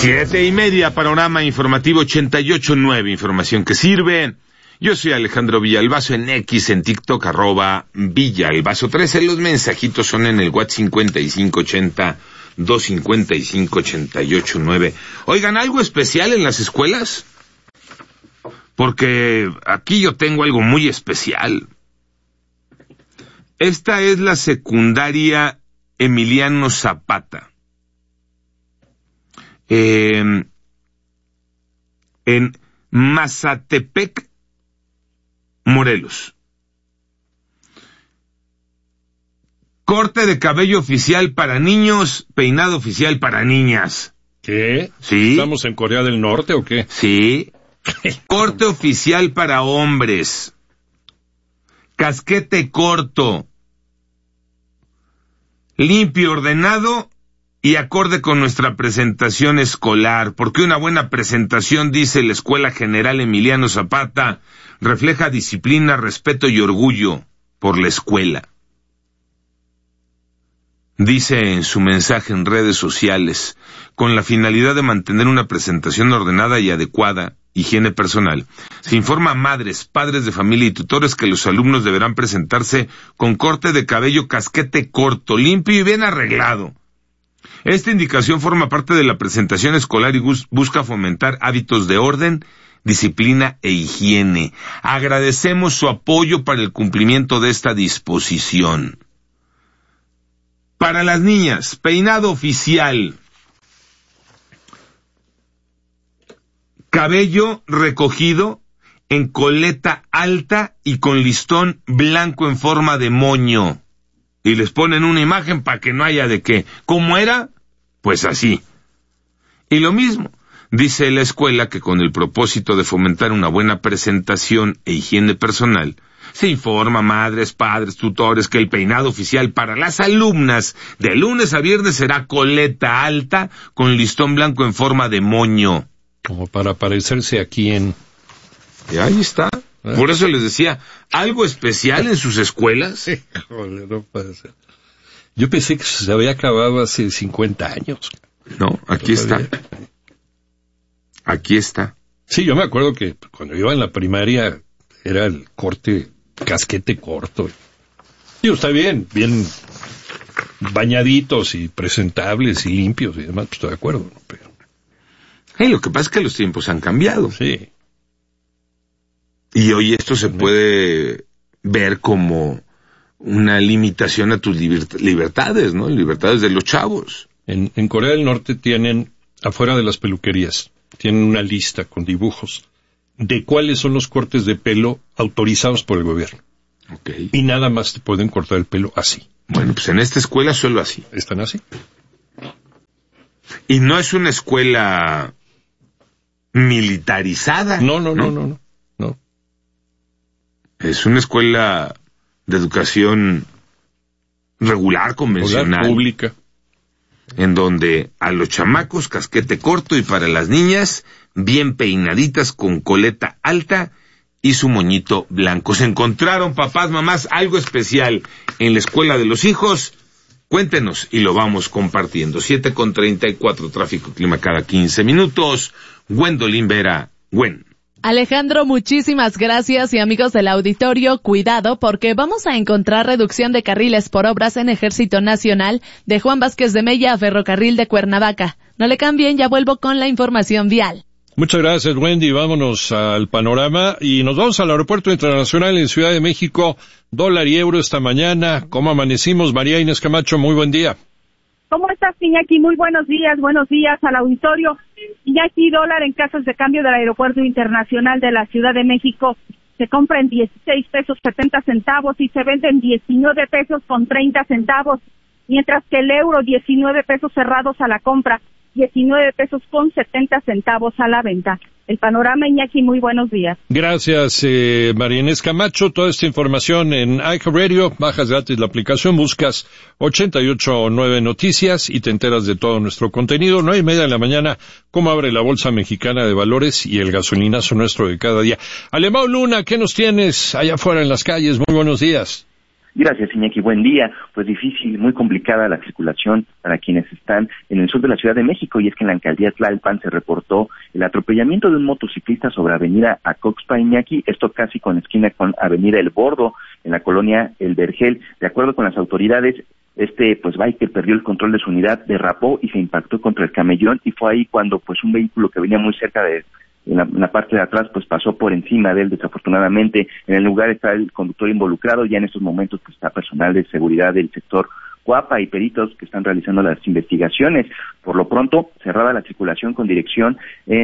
7:30, panorama informativo 88.9, información que sirve. Yo soy Alejandro Villalbazo en X, en TikTok, @Villalbazo13. Los mensajitos son en el WhatsApp 5580-255-88.9. Oigan, ¿algo especial en las escuelas? Porque aquí yo tengo algo muy especial. Esta es la secundaria Emiliano Zapata. En Mazatepec, Morelos. Corte de cabello oficial para niños, peinado oficial para niñas. ¿Qué? ¿Sí? ¿Estamos en Corea del Norte o qué? Sí. Corte oficial para hombres. Casquete corto. Limpio, ordenado y acorde con nuestra presentación escolar, porque una buena presentación, dice la Escuela General Emiliano Zapata, refleja disciplina, respeto y orgullo por la escuela. Dice en su mensaje en redes sociales, con la finalidad de mantener una presentación ordenada y adecuada, higiene personal, se informa a madres, padres de familia y tutores que los alumnos deberán presentarse con corte de cabello, casquete corto, limpio y bien arreglado. Esta indicación forma parte de la presentación escolar y busca fomentar hábitos de orden, disciplina e higiene. Agradecemos su apoyo para el cumplimiento de esta disposición. Para las niñas, peinado oficial. Cabello recogido en coleta alta y con listón blanco en forma de moño. Y les ponen una imagen para que no haya de qué. ¿Cómo era? Pues así. Y lo mismo, dice la escuela que con el propósito de fomentar una buena presentación e higiene personal, se informa a madres, padres, tutores que el peinado oficial para las alumnas de lunes a viernes será coleta alta con listón blanco en forma de moño. Como para parecerse a quién. Y ahí está. Por eso les decía, ¿algo especial en sus escuelas? Híjole, no puede ser. Yo pensé que se había acabado hace 50 años. No, aquí está. Aquí está. Sí, yo me acuerdo que cuando iba en la primaria era el corte casquete corto. Y está bien bañaditos y presentables y limpios y demás, pues estoy de acuerdo, ¿no? Pero... lo que pasa es que los tiempos han cambiado. Sí. Y hoy esto se puede ver como una limitación a tus libertades, ¿no? Libertades de los chavos. En Corea del Norte tienen, afuera de las peluquerías, tienen una lista con dibujos de cuáles son los cortes de pelo autorizados por el gobierno. Okay. Y nada más te pueden cortar el pelo así. Bueno, pues en esta escuela solo así. ¿Están así? Y no es una escuela militarizada. No. Es una escuela de educación regular, convencional. Pública. En donde a los chamacos casquete corto y para las niñas bien peinaditas con coleta alta y su moñito blanco. ¿Se encontraron, papás, mamás, algo especial en la escuela de los hijos? Cuéntenos y lo vamos compartiendo. 7:34, tráfico y clima cada 15 minutos. Gwendolyn Vera, Gwen. Alejandro, muchísimas gracias y amigos del auditorio, cuidado porque vamos a encontrar reducción de carriles por obras en Ejército Nacional de Juan Vázquez de Mella a Ferrocarril de Cuernavaca. No le cambien, ya vuelvo con la información vial. Muchas gracias, Wendy. Vámonos al panorama y nos vamos al Aeropuerto Internacional en Ciudad de México. Dólar y euro esta mañana. ¿Cómo amanecimos? María Inés Camacho, muy buen día. ¿Cómo estás, Iñaki? Muy buenos días al auditorio. Iñaki, dólar en casas de cambio del Aeropuerto Internacional de la Ciudad de México se compra en 16 pesos 70 centavos y se vende en 19 pesos con 30 centavos, mientras que el euro 19 pesos cerrados a la compra, 19 pesos con 70 centavos a la venta. El panorama, Iñaki, muy buenos días. Gracias, María Inés Camacho. Toda esta información en iHeartRadio. Bajas gratis la aplicación, buscas 88.9 Noticias y te enteras de todo nuestro contenido. 9:30 de la mañana, cómo abre la Bolsa Mexicana de Valores y el gasolinazo nuestro de cada día. Alemão Luna, ¿qué nos tienes allá afuera en las calles? Muy buenos días. Gracias, Iñaki. Buen día. Pues difícil, muy complicada la circulación para quienes están en el sur de la Ciudad de México, y es que en la alcaldía Tlalpan se reportó el atropellamiento de un motociclista sobre avenida Acoxpa, Iñaki, esto casi con esquina con avenida El Bordo, en la colonia El Vergel. De acuerdo con las autoridades, biker perdió el control de su unidad, derrapó y se impactó contra el camellón, y fue ahí cuando un vehículo que venía muy cerca en la parte de atrás, pasó por encima de él. Desafortunadamente, en el lugar está el conductor involucrado. Ya en estos momentos está personal de seguridad del sector Cuapa y peritos que están realizando las investigaciones. Por lo pronto, cerrada la circulación con dirección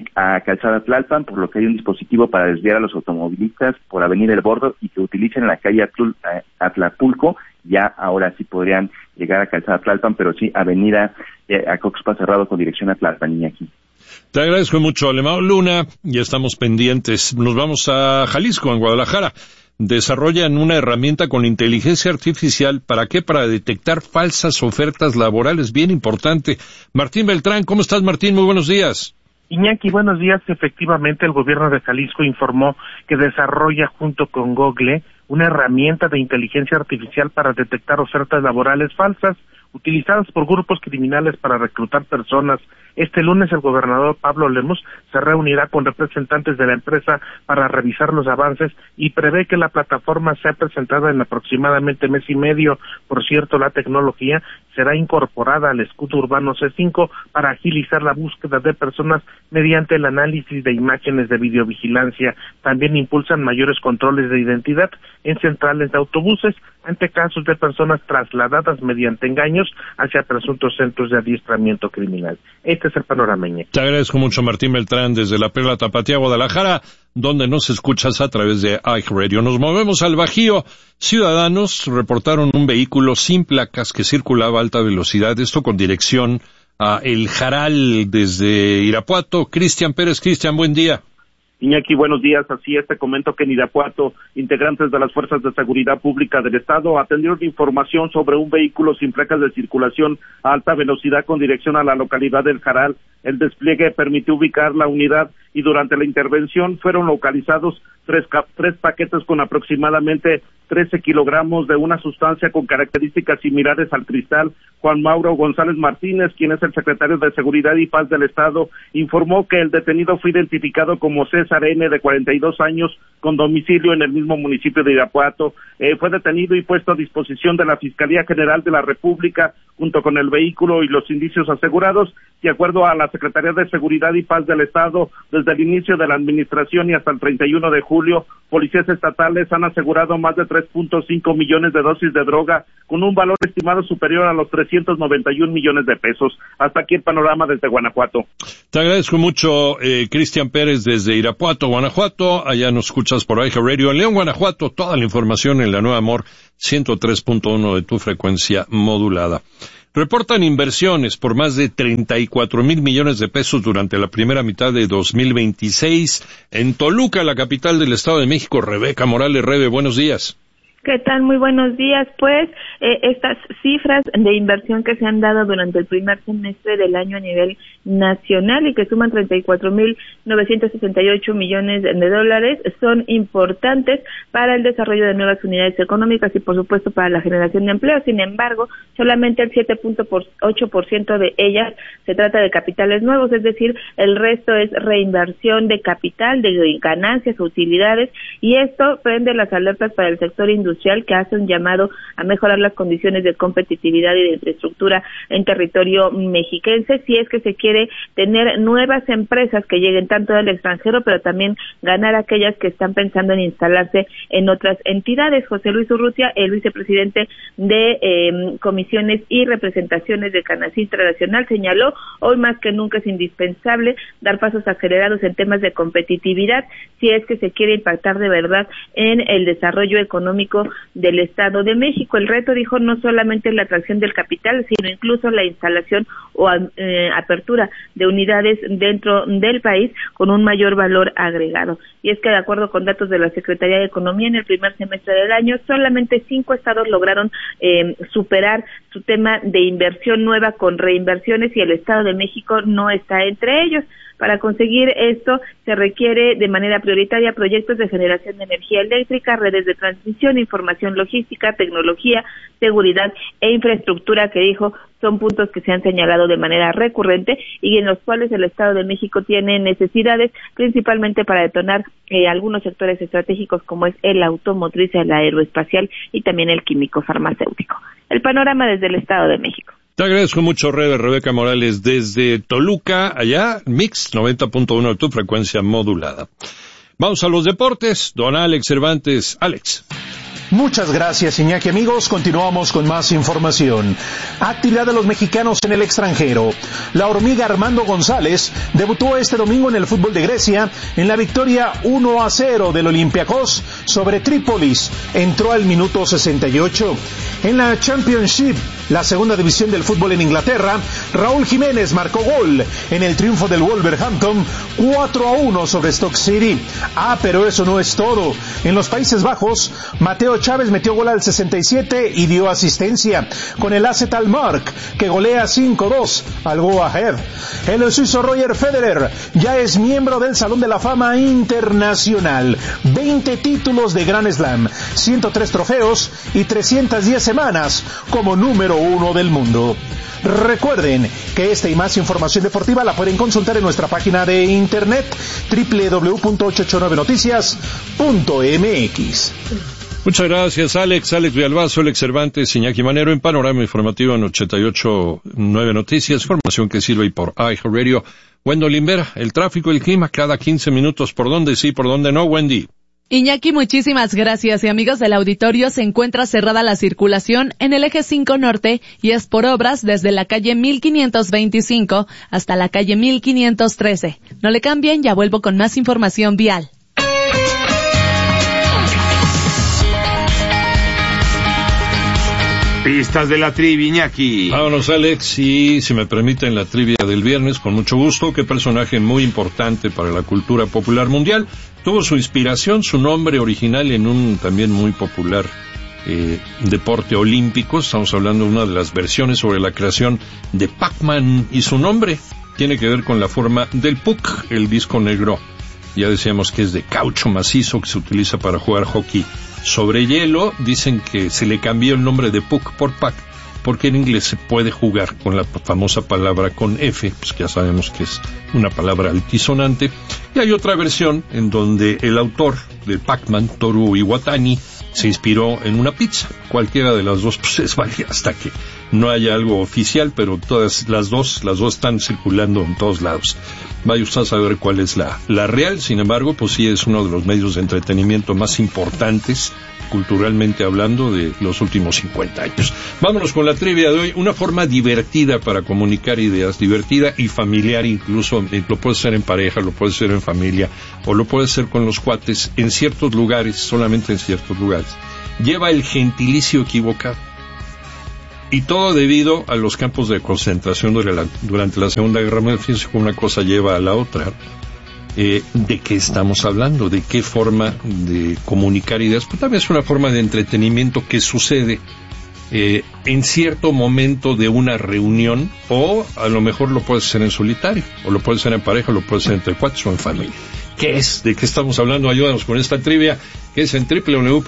a Calzada Tlalpan, por lo que hay un dispositivo para desviar a los automovilistas por Avenida El Bordo y que utilicen la calle Atlapulco. Ya ahora sí podrían llegar a Calzada Tlalpan, pero sí Avenida Acoxpa cerrado con dirección a Tlalpan, y aquí. Te agradezco mucho, Alemão Luna, y estamos pendientes. Nos vamos a Jalisco, en Guadalajara. Desarrollan una herramienta con inteligencia artificial. ¿Para qué? Para detectar falsas ofertas laborales. Bien importante. Martín Beltrán, ¿cómo estás, Martín? Muy buenos días. Iñaki, buenos días. Efectivamente, el gobierno de Jalisco informó que desarrolla junto con Google una herramienta de inteligencia artificial para detectar ofertas laborales falsas utilizadas por grupos criminales para reclutar personas. Este lunes el gobernador Pablo Lemus se reunirá con representantes de la empresa para revisar los avances y prevé que la plataforma sea presentada en aproximadamente mes y medio. Por cierto, la tecnología será incorporada al escudo urbano C5 para agilizar la búsqueda de personas mediante el análisis de imágenes de videovigilancia. También impulsan mayores controles de identidad en centrales de autobuses ante casos de personas trasladadas mediante engaños hacia presuntos centros de adiestramiento criminal. Este es el panorama. Te agradezco mucho, Martín Beltrán, desde la Perla Tapatía, Guadalajara, donde nos escuchas a través de iHeartRadio. Nos movemos al Bajío. Ciudadanos reportaron un vehículo sin placas que circulaba a alta velocidad, esto con dirección a El Jaral desde Irapuato. Cristian Pérez. Cristian, buen día. Iñaki, buenos días. Así es, te comento que en Irapuato, integrantes de las Fuerzas de Seguridad Pública del Estado atendieron información sobre un vehículo sin placas de circulación a alta velocidad con dirección a la localidad del Jaral. El despliegue permitió ubicar la unidad y durante la intervención fueron localizados tres paquetes con aproximadamente 13 kilogramos de una sustancia con características similares al cristal. Juan Mauro González Martínez, quien es el secretario de Seguridad y Paz del Estado, informó que el detenido fue identificado como César N., de 42 años, con domicilio en el mismo municipio de Irapuato. Fue detenido y puesto a disposición de la Fiscalía General de la República, junto con el vehículo y los indicios asegurados. De acuerdo a la Secretaría de Seguridad y Paz del Estado, desde el inicio de la administración y hasta el 31 de julio, policías estatales han asegurado más de 3.5 millones de dosis de droga, con un valor estimado superior a los 391 millones de pesos. Hasta aquí el panorama desde Guanajuato. Te agradezco mucho, Cristian Pérez, desde Irapuato, Guanajuato. Allá nos escuchas por iHeartRadio. En León, Guanajuato, toda la información en la Nueva Amor 103.1 de tu frecuencia modulada. Reportan inversiones por más de 34,000 millones de pesos durante la primera mitad de 2026. En Toluca, la capital del Estado de México, Rebeca Morales. Rebe, buenos días. ¿Qué tal? Muy buenos días. Pues estas cifras de inversión que se han dado durante el primer semestre del año a nivel nacional y que suman 34,968 millones de dólares son importantes para el desarrollo de nuevas unidades económicas y, por supuesto, para la generación de empleo. Sin embargo, solamente el 7.8% de ellas se trata de capitales nuevos, es decir, el resto es reinversión de capital, de ganancias, utilidades, y esto prende las alertas para el sector industrial, que hace un llamado a mejorar las condiciones de competitividad y de infraestructura en territorio mexiquense, si es que se quiere tener nuevas empresas que lleguen tanto del extranjero, pero también ganar aquellas que están pensando en instalarse en otras entidades. José Luis Urrutia, el vicepresidente de Comisiones y Representaciones de Canací Internacional, señaló: hoy más que nunca es indispensable dar pasos acelerados en temas de competitividad si es que se quiere impactar de verdad en el desarrollo económico del Estado de México. El reto, dijo, no solamente es la atracción del capital, sino incluso la instalación o apertura de unidades dentro del país con un mayor valor agregado. Y es que, de acuerdo con datos de la Secretaría de Economía, en el primer semestre del año, solamente 5 estados lograron superar su tema de inversión nueva con reinversiones y el Estado de México no está entre ellos. Para conseguir esto se requiere de manera prioritaria proyectos de generación de energía eléctrica, redes de transmisión, información logística, tecnología, seguridad e infraestructura, que dijo son puntos que se han señalado de manera recurrente y en los cuales el Estado de México tiene necesidades, principalmente para detonar algunos sectores estratégicos como es el automotriz, el aeroespacial y también el químico farmacéutico. El panorama desde el Estado de México. Te agradezco mucho, Rebeca Morales, desde Toluca, allá, Mix 90.1 de tu frecuencia modulada. Vamos a los deportes, don Alex Cervantes. Alex. Muchas gracias, Iñaki. Amigos, continuamos con más información. Actividad de los mexicanos en el extranjero. La hormiga Armando González debutó este domingo en el fútbol de Grecia en la victoria 1-0 del Olympiacos sobre Trípolis. Entró al minuto 68. En la Championship, la segunda división del fútbol en Inglaterra, Raúl Jiménez marcó gol en el triunfo del Wolverhampton 4-1 sobre Stoke City. Pero eso no es todo. En los Países Bajos, Mateo Chávez metió gol al 67 y dio asistencia con el AZ Alkmaar, que golea 5-2 al Go Ahead. El suizo Roger Federer ya es miembro del Salón de la Fama Internacional. 20 títulos de Grand Slam, 103 trofeos y 310 semanas como número 1 del mundo. Recuerden que esta y más información deportiva la pueden consultar en nuestra página de internet www.889noticias.mx. Muchas gracias, Alex Villalbazo, Alex Cervantes, Iñaki Manero, en Panorama Informativo en 88.9 Noticias, información que sirve por iHeartRadio. Wendell Limbera, el tráfico y el clima cada 15 minutos, por dónde sí, por dónde no, Wendy. Iñaki, muchísimas gracias. Y amigos del auditorio, se encuentra cerrada la circulación en el eje 5 norte y es por obras desde la calle 1525 hasta la calle 1513. No le cambien, ya vuelvo con más información vial. Pistas de la trivia, Iñaki. Vámonos, Alex, y si me permiten la trivia del viernes, con mucho gusto. Qué personaje muy importante para la cultura popular mundial. Tuvo su inspiración, su nombre original en un también muy popular deporte olímpico. Estamos hablando de una de las versiones sobre la creación de Pac-Man, y su nombre tiene que ver con la forma del puck, el disco negro. Ya decíamos que es de caucho macizo que se utiliza para jugar hockey sobre hielo. Dicen que se le cambió el nombre de puck por pack porque en inglés se puede jugar con la famosa palabra con F, pues que ya sabemos que es una palabra altisonante. Y hay otra versión en donde el autor de Pac-Man, Toru Iwatani, se inspiró en una pizza. Cualquiera de las dos pues es válida hasta que no haya algo oficial, pero todas las dos están circulando en todos lados. Vaya usted a saber cuál es la real. Sin embargo, pues sí es uno de los medios de entretenimiento más importantes, culturalmente hablando, de los últimos 50 años. Vámonos con la trivia de hoy. Una forma divertida para comunicar ideas, divertida y familiar incluso. Lo puede hacer en pareja, lo puede hacer en familia, o lo puede hacer con los cuates en ciertos lugares, solamente en ciertos lugares. Lleva el gentilicio equivocado. Y todo debido a los campos de concentración durante la Segunda Guerra Mundial. Fíjense cómo una cosa lleva a la otra. ¿De qué estamos hablando? ¿De qué forma de comunicar ideas? Pues también es una forma de entretenimiento que sucede en cierto momento de una reunión, o a lo mejor lo puedes hacer en solitario, o lo puedes hacer en pareja, o lo puedes hacer entre cuates o en familia. ¿Qué es? ¿De qué estamos hablando? Ayúdanos con esta trivia, que es en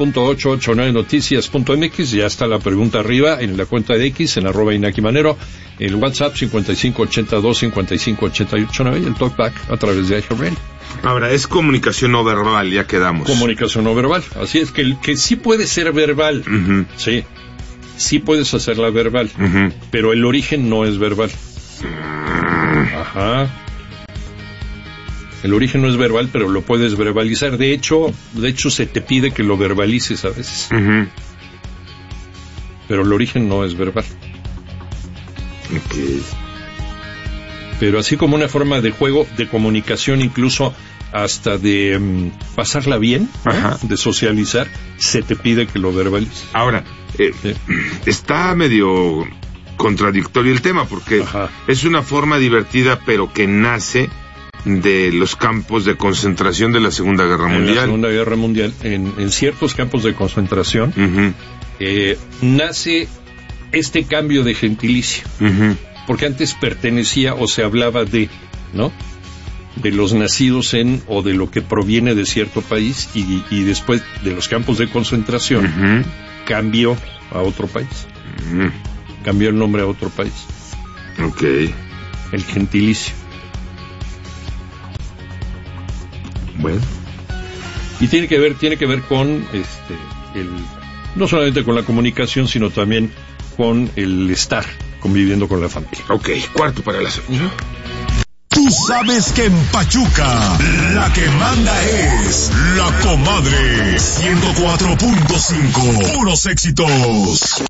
www.889noticias.mx. Ya está la pregunta arriba en la cuenta de X, en @IñakiManero, el WhatsApp 5582-558889 y el talkback a través de iHeartRadio. Ahora, es comunicación no verbal, ya quedamos. Comunicación no verbal, así es, que sí puede ser verbal, sí, sí puedes hacerla verbal, pero el origen no es verbal. Ajá. El origen no es verbal, pero lo puedes verbalizar. De hecho se te pide que lo verbalices a veces. Pero el origen no es verbal. Okay. Pero así como una forma de juego, de comunicación, incluso hasta de pasarla bien, ¿no? De socializar, se te pide que lo verbalices. Ahora, está medio contradictorio el tema, porque es una forma divertida, pero que nace de los campos de concentración de la Segunda Guerra Mundial. En la Segunda Guerra Mundial, en ciertos campos de concentración, nace este cambio de gentilicio. Porque antes pertenecía o se hablaba de, ¿no?, de los nacidos en o de lo que proviene de cierto país, y después de los campos de concentración cambió a otro país. Cambió el nombre a otro país. El gentilicio. Bueno. Y tiene que ver con no solamente con la comunicación, sino también con el estar conviviendo con la familia. 1:15 p.m. Tú sabes que en Pachuca la que manda es la comadre 104.5. Puros éxitos.